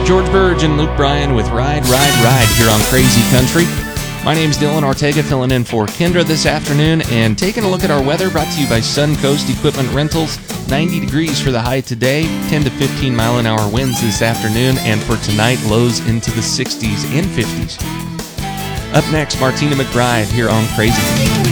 George Burge and Luke Bryan with Ride, Ride, Ride here on Crazy Country. My name's Dylan Ortega, filling in for Kendra this afternoon, and taking a look at our weather brought to you by Suncoast Equipment Rentals. 90 degrees for the high today, 10 to 15 mile an hour winds this afternoon, and for tonight, lows into the 60s and 50s. Up next, Martina McBride here on Crazy.